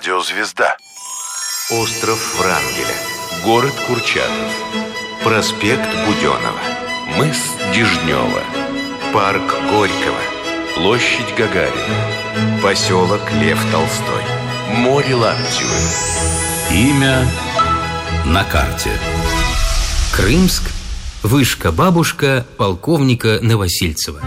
Радиозвезда. Остров Врангеля. Город Курчатов. Проспект Буденова. Мыс Дежнева. Парк Горького. Площадь Гагарина. Поселок Лев Толстой. Море Лаптевы. Имя на карте. Крымск. Вышка-бабушка полковника Новосильцева.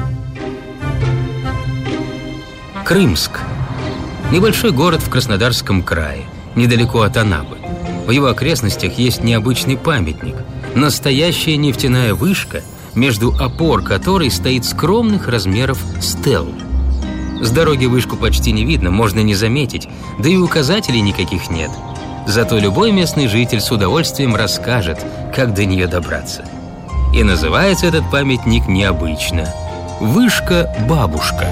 Крымск. Небольшой город в Краснодарском крае, недалеко от Анапы. В его окрестностях есть необычный памятник. Настоящая нефтяная вышка, между опор которой стоит скромных размеров стелла. С дороги вышку почти не видно, можно не заметить, да и указателей никаких нет. Зато любой местный житель с удовольствием расскажет, как до нее добраться. И называется этот памятник необычно – Вышка-бабушка.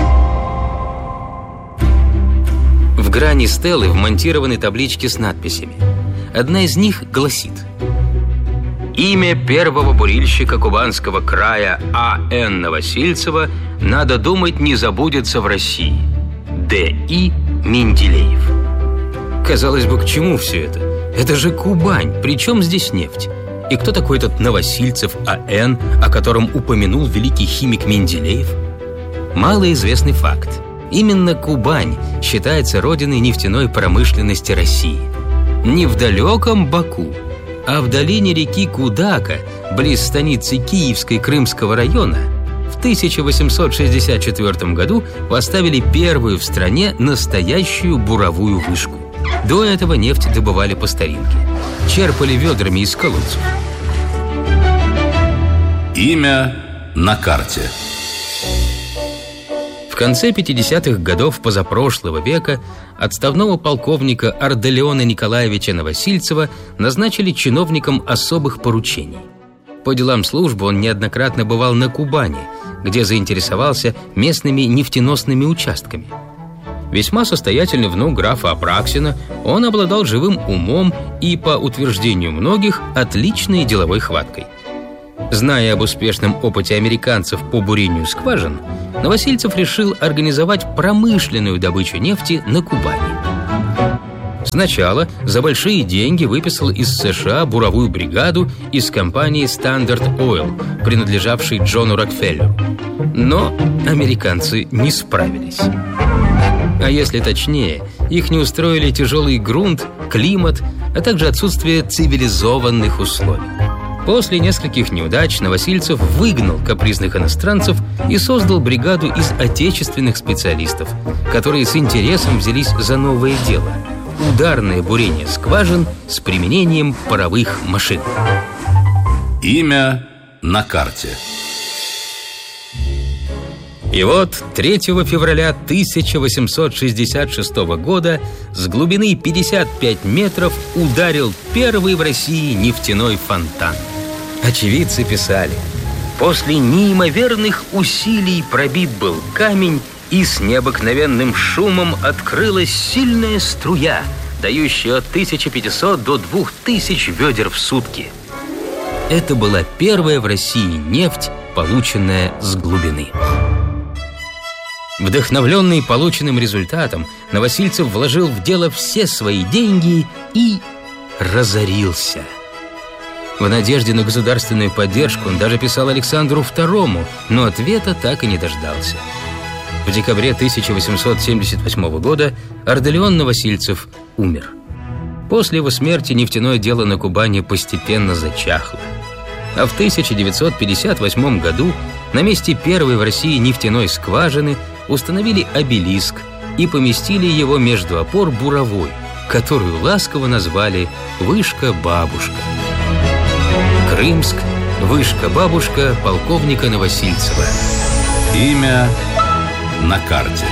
В грани стелы вмонтированы таблички с надписями. Одна из них гласит: имя первого бурильщика Кубанского края А.Н. Новосильцева, надо думать, не забудется в России. Д.И. Менделеев. Казалось бы, к чему все это? Это же Кубань, причем здесь нефть? И кто такой этот Новосильцев А.Н., о котором упомянул великий химик Менделеев? Малоизвестный факт. Именно Кубань считается родиной нефтяной промышленности России. Не в далеком Баку, а в долине реки Кудака, близ станицы Киевской Крымского района, в 1864 году поставили первую в стране настоящую буровую вышку. До этого нефть добывали по старинке. Черпали ведрами из колодцев. Имя на карте. В конце 50-х годов позапрошлого века отставного полковника Арделеона Николаевича Новосильцева назначили чиновником особых поручений. По делам службы он неоднократно бывал на Кубани, где заинтересовался местными нефтеносными участками. Весьма состоятельный внук графа Апраксина, он обладал живым умом и, по утверждению многих, отличной деловой хваткой. Зная об успешном опыте американцев по бурению скважин, Новосильцев решил организовать промышленную добычу нефти на Кубани. Сначала за большие деньги выписал из США буровую бригаду из компании Standard Oil, принадлежавшей Джону Рокфеллеру. Но американцы не справились. А если точнее, их не устроили тяжелый грунт, климат, а также отсутствие цивилизованных условий. После нескольких неудач Новосильцев выгнал капризных иностранцев и создал бригаду из отечественных специалистов, которые с интересом взялись за новое дело – ударное бурение скважин с применением паровых машин. Имя на карте. И вот 3 февраля 1866 года с глубины 55 метров ударил первый в России нефтяной фонтан. Очевидцы писали: после неимоверных усилий пробит был камень, и с необыкновенным шумом открылась сильная струя, дающая от 1500 до 2000 ведер в сутки. Это была первая в России нефть, полученная с глубины. Вдохновленный полученным результатом, Новосильцев вложил в дело все свои деньги и разорился. В надежде на государственную поддержку он даже писал Александру II, но ответа так и не дождался. В декабре 1878 года Арделеон Новосильцев умер. После его смерти нефтяное дело на Кубани постепенно зачахло. А в 1958 году на месте первой в России нефтяной скважины установили обелиск и поместили его между опор буровой, которую ласково назвали «Вышка-бабушка». Крымск, Вышка-бабушка полковника Новосильцева. Имя на карте.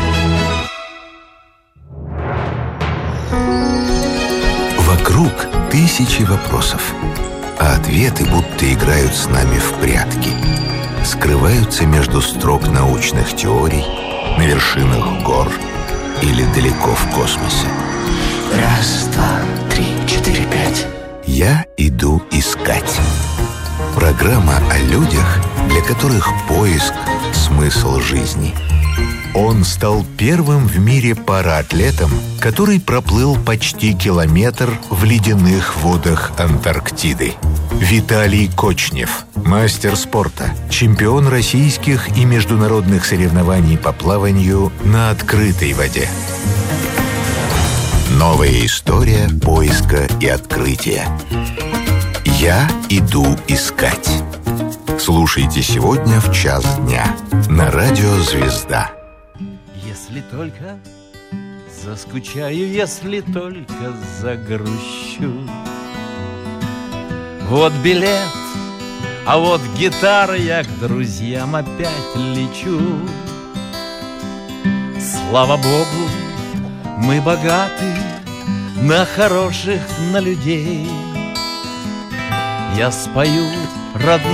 Вокруг тысячи вопросов, а ответы будто играют с нами в прятки. Скрываются между строк научных теорий, на вершинах гор или далеко в космосе. Раз, два, три, четыре, пять. Я иду искать. Программа о людях, для которых поиск – смысл жизни. Он стал первым в мире параатлетом, который проплыл почти километр в ледяных водах Антарктиды. Виталий Кочнев, мастер спорта, чемпион российских и международных соревнований по плаванию на открытой воде. Новая история поиска и открытия. Я иду искать. Слушайте сегодня в 1:00 дня на радио «Звезда». Если только заскучаю, если только загрущу. Вот билет, а вот гитара, я к друзьям опять лечу. Слава Богу, мы богаты на хороших, на людей. Я спою родные